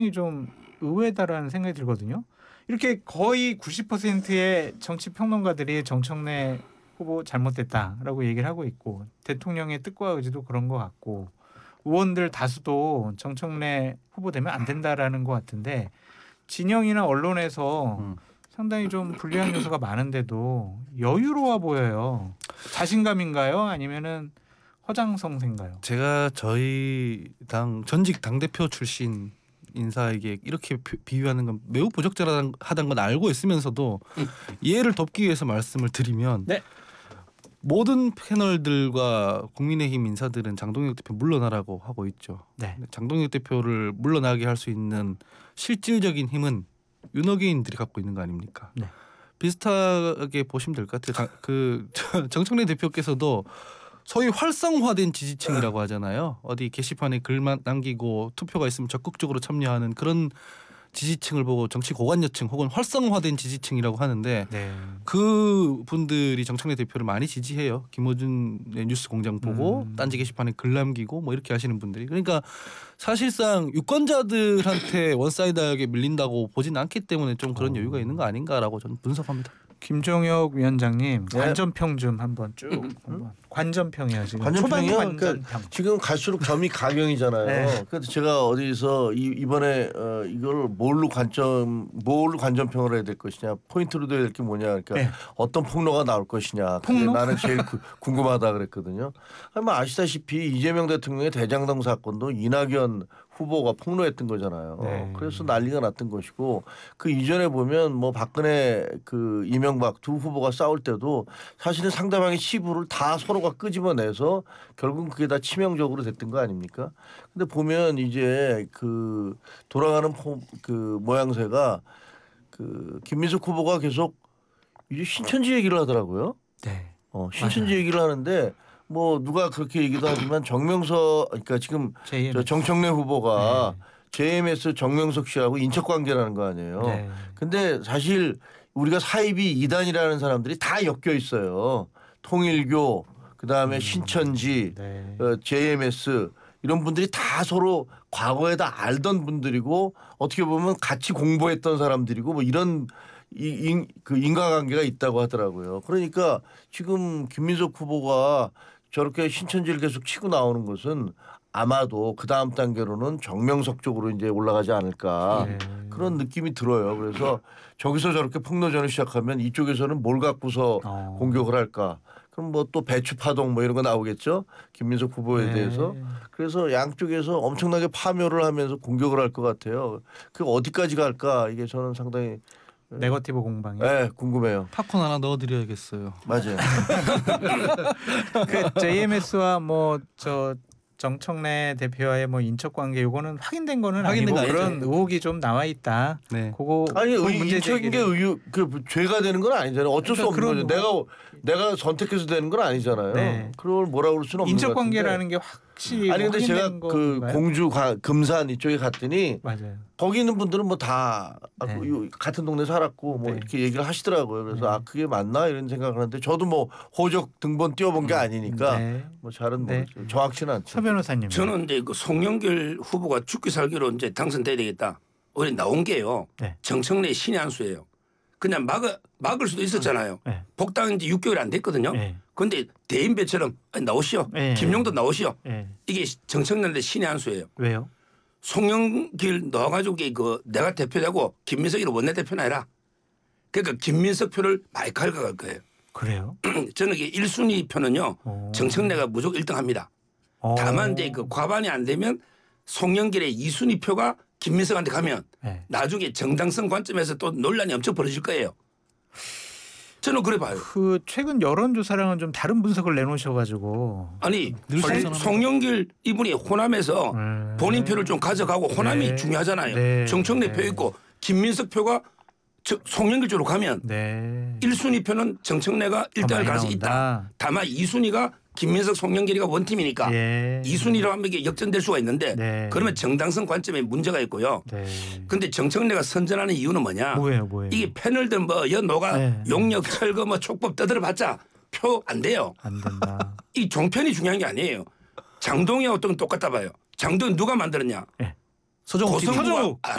좀 의외다라는 생각이 들거든요. 이렇게 거의 90%의 정치 평론가들이 정청래 후보 잘못됐다라고 얘기를 하고 있고 대통령의 뜻과 의지도 그런 것 같고 의원들 다수도 정청래 후보 되면 안 된다라는 것 같은데 진영이나 언론에서 상당히 좀 불리한 요소가 많은데도 여유로워 보여요. 자신감인가요? 아니면은 허장성세인가요? 제가 저희 당 전직 당대표 출신 인사에게 이렇게 비유하는 건 매우 부적절하다는 건 알고 있으면서도 이해를 돕기 위해서 말씀을 드리면 네. 모든 패널들과 국민의힘 인사들은 장동혁 대표 물러나라고 하고 있죠. 네. 장동혁 대표를 물러나게 할 수 있는 실질적인 힘은 윤호개인들이 갖고 있는 거 아닙니까? 네. 비슷하게 보시면 될 것 같아요. 정청래 대표께서도 소위 활성화된 지지층이라고 하잖아요. 어디 게시판에 글만 남기고 투표가 있으면 적극적으로 참여하는 그런 지지층을 보고 정치 고관여층 혹은 활성화된 지지층이라고 하는데 네. 그 분들이 정청래 대표를 많이 지지해요. 김어준의 뉴스공장 보고 딴지 게시판에 글 남기고 뭐 이렇게 하시는 분들이. 그러니까 사실상 유권자들한테 원사이드하게 밀린다고 보지는 않기 때문에 좀 그런 여유가 있는 거 아닌가라고 저는 분석합니다. 김종혁 위원장님 네. 관전평 좀 한번 쭉 한번. 관전평이야 지금. 관전평이요? 초반 그러니까 관전평. 지금 갈수록 점이 가경이잖아요. 네. 그래서 제가 어디서 이번에 이걸 뭘로 관전평을 해야 될 것이냐, 포인트로 돼야 될 게 뭐냐, 그러니까 네. 어떤 폭로가 나올 것이냐. 그게 폭로? 나는 제일 궁금하다 그랬거든요. 아마 아시다시피 이재명 대통령의 대장동 사건도 이낙연 후보가 폭로했던 거잖아요. 네. 그래서 난리가 났던 것이고 그 이전에 보면 뭐 박근혜 그 이명박 두 후보가 싸울 때도 사실은 상대방의 치부를 다 서로가 끄집어내서 결국은 그게 다 치명적으로 됐던 거 아닙니까? 근데 보면 이제 그 돌아가는 그 모양새가 그 김민석 후보가 계속 이제 신천지 얘기를 하더라고요. 네. 신천지 맞아요. 얘기를 하는데 뭐 누가 그렇게 얘기도 하지만 그러니까 지금 저 정청래 후보가 JMS 정명석 씨하고 인척 관계라는 거 아니에요. 네. 근데 사실 우리가 사이비 이단이라는 사람들이 다 엮여 있어요. 통일교, 그다음에 신천지, 네. JMS 이런 분들이 다 서로 과거에 다 알던 분들이고 어떻게 보면 같이 공부했던 사람들이고 뭐 이런 그 인과관계가 있다고 하더라고요. 그러니까 지금 김민석 후보가 저렇게 신천지를 계속 치고 나오는 것은 아마도 그 다음 단계로는 정명석 쪽으로 이제 올라가지 않을까 그런 느낌이 들어요. 그래서 저기서 저렇게 폭로전을 시작하면 이쪽에서는 뭘 갖고서 공격을 할까? 그럼 뭐 또 배추 파동 뭐 이런 거 나오겠죠? 김민석 후보에 대해서. 그래서 양쪽에서 엄청나게 파묘를 하면서 공격을 할 것 같아요. 그 어디까지 갈까? 이게 저는 상당히 네거티브 공방이. 네, 궁금해요. 팝콘 하나 넣어드려야겠어요. 맞아요. 그 JMS와 뭐 저 정청래 대표와의 뭐 인척 관계 요거는 확인된 거는 확인된 아니고 거 그런 아니죠. 의혹이 좀 나와 있다. 네. 그거 아니 문제 인척인 게 그 죄가 되는 건 아니잖아요. 어쩔 수 그러니까 없는 거죠. 내가 선택해서 되는 건 아니잖아요. 네. 그걸 뭐라 그럴 수는 없는 인척 것 같은데. 관계라는 게 확실히 아니 근데 제가 확인된 그 건가요? 공주 금산 이쪽에 갔더니 맞아요. 거기 있는 분들은 뭐 다 같은 동네 살았고 뭐 이렇게 얘기를 하시더라고요. 그래서 아 그게 맞나 이런 생각을 하는데 저도 뭐 호적 등본 띄워본 게 아니니까 뭐 잘은 모르죠. 정확치는 않죠. 서 변호사님. 저는 이제 그 송영길 후보가 죽기 살기로 이제 당선돼야 되겠다. 우리 나온 게요. 정청래 신의 한 수예요. 그냥 막을 수도 있었잖아요. 복당 이제 6개월 안 됐거든요. 그런데 대인배처럼 나오시오. 김용도 나오시오. 이게 정청래인데 신의 한 수예요. 왜요? 송영길 넣어가지고 그 내가 대표되고 김민석이를 원내대표나 해라. 그러니까 김민석 표를 많이 갉아갈 거예요. 그래요? 저는 이게 1순위 표는요. 정청래가 무조건 1등합니다. 다만 이제 그 과반이 안 되면 송영길의 2순위 표가 김민석한테 가면 나중에 정당성 관점에서 또 논란이 엄청 벌어질 거예요. 저는 그래 봐요. 그 최근 여론조사랑은 좀 다른 분석을 내놓으셔가지고. 아니 송영길 이분이 호남에서 본인 표를 좀 가져가고 호남이 중요하잖아요. 정청래 표 있고 김민석 표가 송영길 쪽으로 가면 1순위 표는 정청래가 1등할 가능성이 있다. 다만 2순위가 김민석 송영길이가 원팀이니까 2순위로 하면 이게 역전될 수가 있는데 그러면 정당성 관점에 문제가 있고요. 그런데 정청래가 선전하는 이유는 뭐냐. 뭐예요? 이게 패널들 뭐 연노가 용역 철거 뭐 촉법 떠들어봤자 표 안 돼요. 안 된다. 이 종편이 중요한 게 아니에요. 장동희하고 똑같다 봐요. 장동희 누가 만들었냐. 서정욱 TV. 고성구가